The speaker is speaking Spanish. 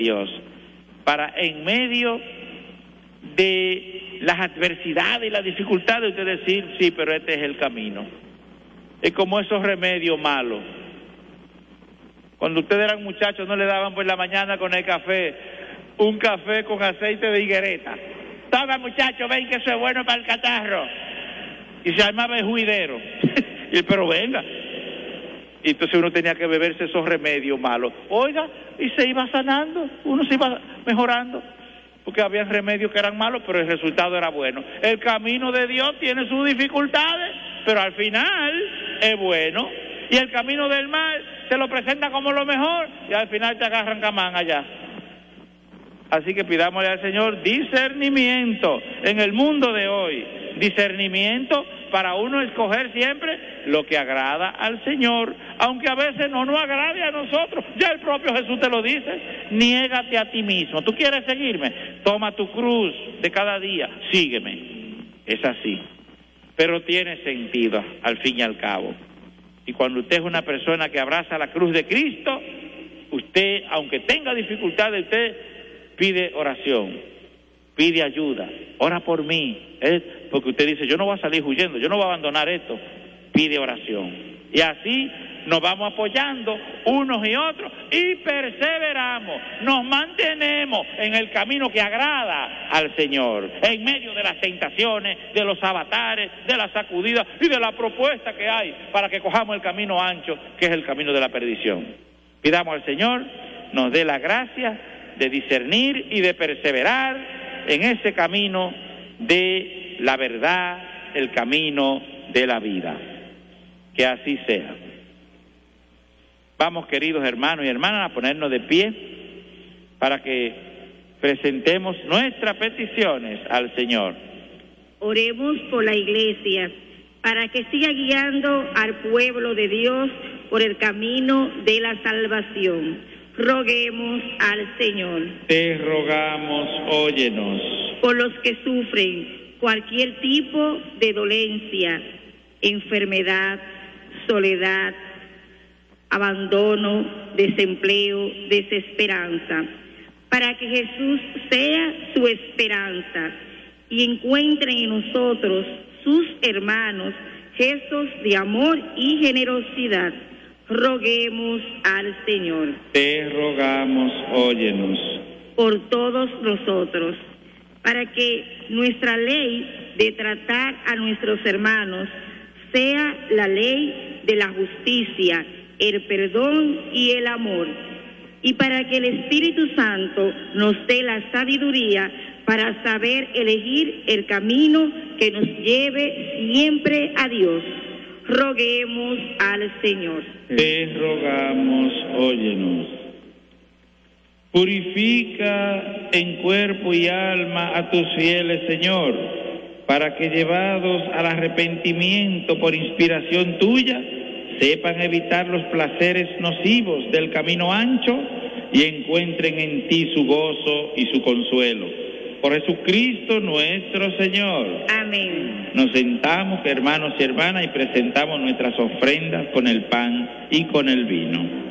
Dios, para en medio de las adversidades y las dificultades usted decir, sí, pero este es el camino. Es como esos remedios malos. Cuando ustedes eran muchachos no le daban por la mañana con el café, un café con aceite de higuereta. Toma muchachos, ven que eso es bueno para el catarro. Y se armaba el juidero. Pero venga. Y entonces uno tenía que beberse esos remedios malos. Oiga, y se iba sanando, uno se iba mejorando. Porque había remedios que eran malos, pero el resultado era bueno. El camino de Dios tiene sus dificultades, pero al final es bueno. Y el camino del mal te lo presenta como lo mejor, y al final te agarran camán allá. Así que pidámosle al Señor discernimiento en el mundo de hoy. Discernimiento para uno escoger siempre lo que agrada al Señor, aunque a veces no nos agrade a nosotros. Ya el propio Jesús te lo dice, niégate a ti mismo. ¿Tú quieres seguirme? Toma tu cruz de cada día, sígueme. Es así, pero tiene sentido al fin y al cabo. Y cuando usted es una persona que abraza la cruz de Cristo, usted, aunque tenga dificultades, usted pide oración, pide ayuda, ora por mí, porque usted dice, yo no voy a salir huyendo, yo no voy a abandonar esto, pide oración. Y así nos vamos apoyando unos y otros y perseveramos, nos mantenemos en el camino que agrada al Señor, en medio de las tentaciones, de los avatares, de las sacudidas y de la propuesta que hay para que cojamos el camino ancho, que es el camino de la perdición. Pidamos al Señor, nos dé la gracia de discernir y de perseverar en ese camino de la verdad, el camino de la vida. Que así sea. Vamos, queridos hermanos y hermanas, a ponernos de pie para que presentemos nuestras peticiones al Señor. Oremos por la Iglesia, para que siga guiando al pueblo de Dios por el camino de la salvación. Roguemos al Señor. Te rogamos, óyenos. Por los que sufren cualquier tipo de dolencia, enfermedad, soledad, abandono, desempleo, desesperanza, para que Jesús sea su esperanza y encuentren en nosotros, sus hermanos, gestos de amor y generosidad. Roguemos al Señor. Te rogamos, óyenos. Por todos nosotros, para que nuestra ley de tratar a nuestros hermanos sea la ley de la justicia, el perdón y el amor, y para que el Espíritu Santo nos dé la sabiduría para saber elegir el camino que nos lleve siempre a Dios. Roguemos al Señor. Te rogamos, óyenos. Purifica en cuerpo y alma a tus fieles, Señor, para que llevados al arrepentimiento por inspiración tuya, sepan evitar los placeres nocivos del camino ancho y encuentren en ti su gozo y su consuelo. Por Jesucristo nuestro Señor. Amén. Nos sentamos, hermanos y hermanas, y presentamos nuestras ofrendas con el pan y con el vino.